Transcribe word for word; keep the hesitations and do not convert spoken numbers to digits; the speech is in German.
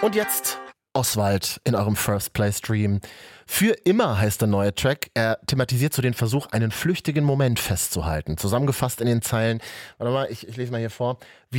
Und jetzt Oswald in eurem First Play Stream. Für immer heißt der neue Track. Er thematisiert so den Versuch, einen flüchtigen Moment festzuhalten. Zusammengefasst in den Zeilen, warte mal, ich, ich lese mal hier vor. Wie